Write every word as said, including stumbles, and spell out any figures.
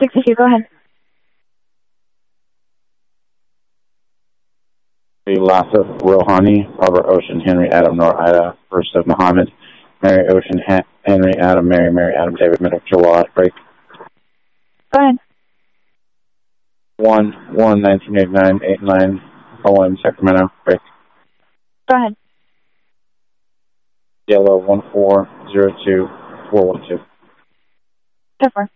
sixty-two, go ahead. Lasif Rohani, Robert Ocean, Henry Adam, Nor Ida, First of Muhammad, Mary Ocean, ha Henry Adam, Mary, Mary Adam, David Middle, July, break. Go ahead. one, one, nineteen eighty-nine, eight, nine, Owen, Sacramento, break. Go ahead. Yellow, one, four, zero, two, four, one, two. Go for.